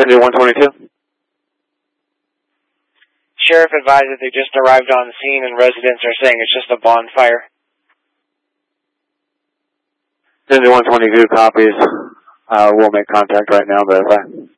Indy 122. Sheriff advised that they just arrived on scene and residents are saying it's just a bonfire. Indy 122 copies. We'll make contact right now, verify.